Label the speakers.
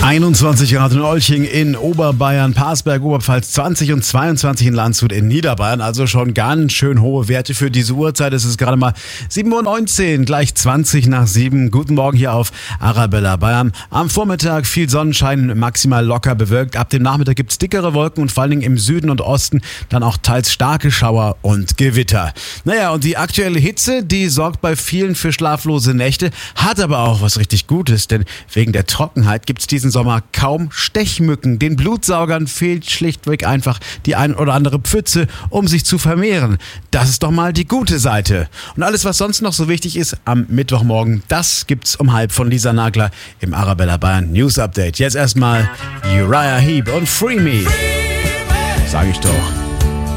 Speaker 1: 21 Grad in Olching in Oberbayern, Parsberg, Oberpfalz, 20 und 22 in Landshut in Niederbayern. Also schon ganz schön hohe Werte für diese Uhrzeit. Es ist gerade mal 7:19 Uhr, gleich 20 nach 7. Guten Morgen hier auf Arabella Bayern. Am Vormittag viel Sonnenschein, maximal locker bewölkt. Ab dem Nachmittag gibt es dickere Wolken und vor allen Dingen im Süden und Osten dann auch teils starke Schauer und Gewitter. Naja, und die aktuelle Hitze, die sorgt bei vielen für schlaflose Nächte, hat aber auch was richtig Gutes, denn wegen der Trockenheit gibt es diesen Sommer kaum Stechmücken. Den Blutsaugern fehlt schlichtweg einfach die ein oder andere Pfütze, um sich zu vermehren. Das ist doch mal die gute Seite. Und alles, was sonst noch so wichtig ist am Mittwochmorgen, das gibt's um 12:30 von Lisa Nagler im Arabella Bayern News Update. Jetzt erstmal Uriah Heep und Free Me. Sag ich doch.